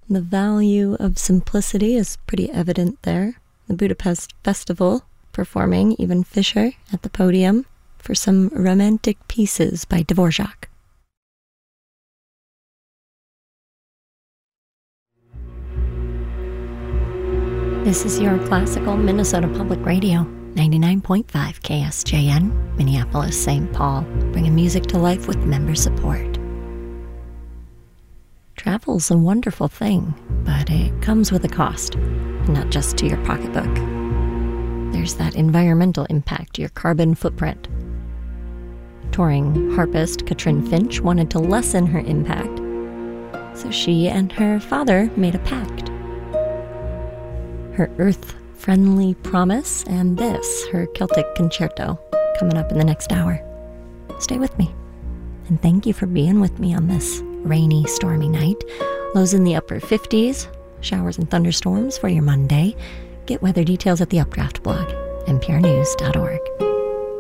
The value of simplicity is pretty evident there. The Budapest Festival performing Even Fischer at the podium for some romantic pieces by Dvorak. This is your classical Minnesota Public Radio, 99.5 KSJN, Minneapolis, St. Paul, bringing music to life with member support. Travel's a wonderful thing, but it comes with a cost, not just to your pocketbook. There's that environmental impact, your carbon footprint. Touring harpist Katrin Finch wanted to lessen her impact, so she and her father made a pact. Her earth-friendly promise, and this, her Celtic concerto, coming up in the next hour. Stay with me, and thank you for being with me on this rainy, stormy night. Lows in the upper 50s, showers and thunderstorms for your Monday. Get weather details at the Updraft blog, nprnews.org.